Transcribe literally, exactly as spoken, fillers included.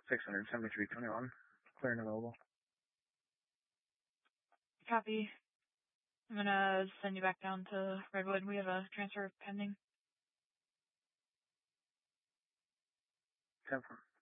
six hundred seventy-three twenty-one. Clear and available. Copy. I'm gonna send you back down to Redwood. We have a transfer pending. ten four.